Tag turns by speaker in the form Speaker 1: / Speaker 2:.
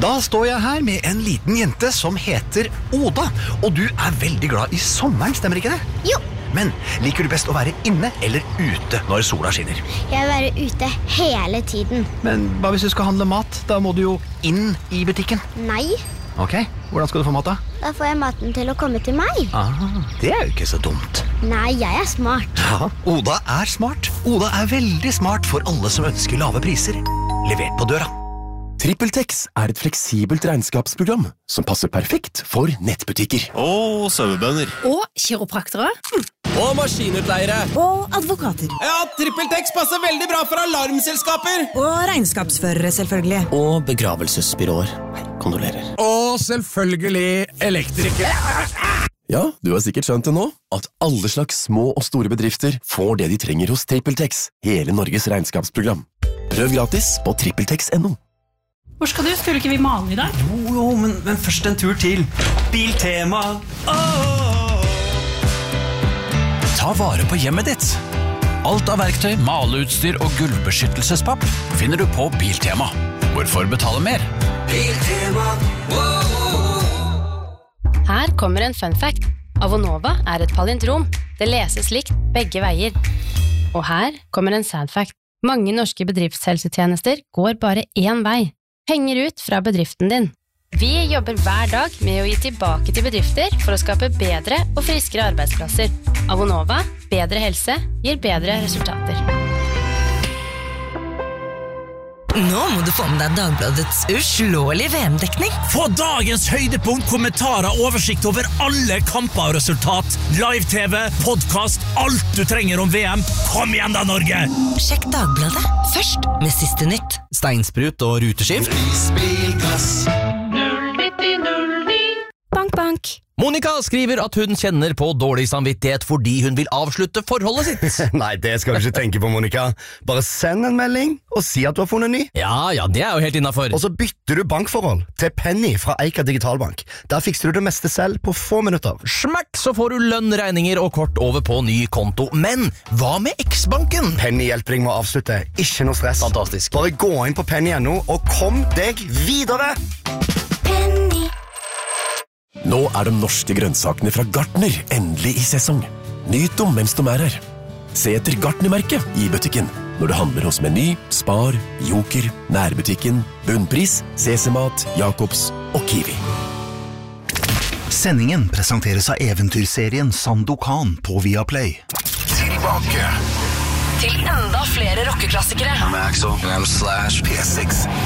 Speaker 1: Da står jeg her med en liten jente som heter Oda, og du veldig glad I sommeren, stemmer ikke det?
Speaker 2: Jo.
Speaker 1: Men liker du best å være inne eller ute når sola skinner?
Speaker 2: Jeg vil være ute hele tiden.
Speaker 1: Men hva hvis du skal handle mat? Da må du jo inn I butikken.
Speaker 2: Nei.
Speaker 1: Ok, hvordan skal du få mat da?
Speaker 2: Da får jeg maten til å komme til meg.
Speaker 1: Det jo ikke så dumt.
Speaker 2: Nei, jeg smart.
Speaker 1: Ja, Oda smart. Oda veldig smart for alle som ønsker lave priser. Levert på døra.
Speaker 3: TrippelTex et fleksibelt regnskapsprogram som passer perfekt for nettbutikker.
Speaker 4: Og sauebønder.
Speaker 5: Og kiropraktere.
Speaker 4: Og maskinutleiere.
Speaker 5: Og advokater.
Speaker 4: Ja, TrippelTex passer veldig bra for alarmselskaper.
Speaker 5: Og regnskapsførere, selvfølgelig.
Speaker 6: Og begravelsesbyråer. Kondolerer.
Speaker 4: Og selvfølgelig elektrikere.
Speaker 3: Ja, du har sikkert skjønt det nå, at alle slags små og store bedrifter får det de trenger hos TrippelTex, hele Norges regnskapsprogram. Prøv gratis på trippeltex.no.
Speaker 7: Hvor skal du? Skulle ikke vi male I dag?
Speaker 8: Jo, men først en tur til Biltema.
Speaker 9: Ta vare på hjemmet ditt. Alt av verktøy, maleutstyr og gulvbeskyttelsespapp finner du på Biltema. Hvorfor betale mer?
Speaker 8: Biltema.
Speaker 10: Her kommer en fun fact. Avonova et palindrom. Det leses likt begge veier. Og her kommer en sad fact. Mange norske bedriftshelsetjenester går bare én vei. Penger ut fra bedriften din. Vi jobber hver dag med å gi tilbake til bedrifter for å skape bedre og friskere arbeidsplasser. Avonova, bedre helse, gir bedre resultater.
Speaker 5: Nå må du få med deg Dagbladets uslåelige VM-dekning.
Speaker 9: Få dagens høydepunkt, kommentarer, oversikt over alle kamper og resultat. Live-TV, podcast, alt du trenger om VM. Kom igjen da, Norge!
Speaker 5: Sjekk Dagbladet først med siste nytt.
Speaker 6: Steinsprut og ruteskift.
Speaker 8: Spilgass.
Speaker 10: 09009.
Speaker 5: Bank, bank.
Speaker 6: Monica skriver at hun kjenner på dårlig samvittighet fordi hun vil avslutte forholdet sitt.
Speaker 1: Nei, det skal du ikke tenke på, Monica. Bare send en melding og si at du har funnet ny.
Speaker 6: Ja, det jo helt innenfor.
Speaker 1: Og så bytter du bankforhold til Penny fra Eika Digitalbank. Der fikser du det meste selv på få minutter.
Speaker 6: Smakk, så får du lønn, regninger og kort over på ny konto. Men hva med X-banken?
Speaker 1: Penny hjelper deg med å avslutte. Ikke noe stress.
Speaker 6: Fantastisk.
Speaker 1: Bare gå inn på Penny.no og kom deg videre.
Speaker 2: Penny.
Speaker 3: Nå de norske grønnsakene fra Gartner endelig I sesong. Nyt dem mens de her. Se etter Gartner-merket I butikken når du handler hos Meny, Spar, Joker, Nærbutikken, Bunnpris, CC-mat, Jacobs og Kiwi.
Speaker 11: Sendingen presenteres av eventyrserien Sandokan på Viaplay.
Speaker 5: Til enda flere rockeklassikere.
Speaker 8: I'm Axel. And I'm Slash. P6.